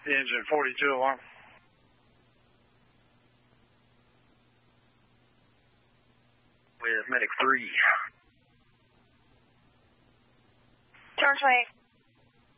Engine 42 alarm. With medic 3. Charge 28.